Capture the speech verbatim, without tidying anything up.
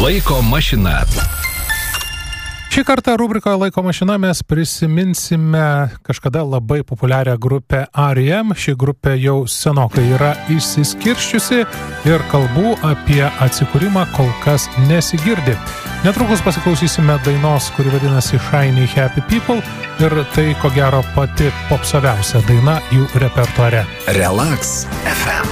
Laiko mašina. Šį kartą rubrikoje Laiko mašina mes prisiminsime kažkada labai populiarią grupę R E M. Ši grupė jau senokai yra išsiskirsčiusi ir kalbų apie atsikūrimą kol kas nesigirdi. Netrukus pasiklausysime dainos, kuri vadinasi Shiny Happy People, ir tai ko gero pati popsaviausia daina jų repertuare. Relax F M.